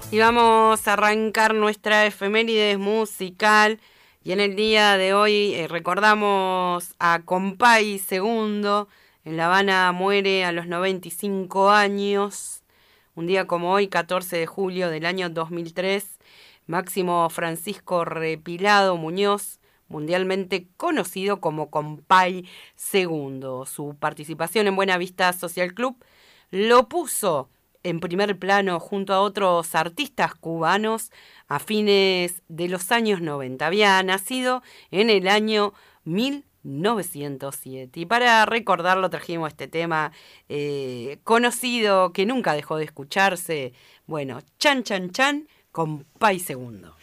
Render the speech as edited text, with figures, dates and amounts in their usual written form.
Y vamos a arrancar nuestra efemérides musical. Y en el día de hoy recordamos a Compay Segundo. En La Habana muere a los 95 años. Un día como hoy, 14 de julio del año 2003, Máximo Francisco Repilado Muñoz, mundialmente conocido como Compay Segundo. Su participación en Buena Vista Social Club lo puso en primer plano junto a otros artistas cubanos a fines de los años 90. Había nacido en el año 1907. Y para recordarlo trajimos este tema conocido que nunca dejó de escucharse. Bueno, Chan Chan Chan con Pai Segundo.